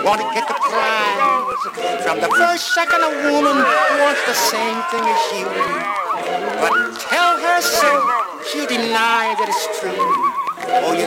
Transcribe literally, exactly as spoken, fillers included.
want to get the prize. From the first second a woman wants the same thing as you. But tell her so, she'll deny that it's true. Oh, you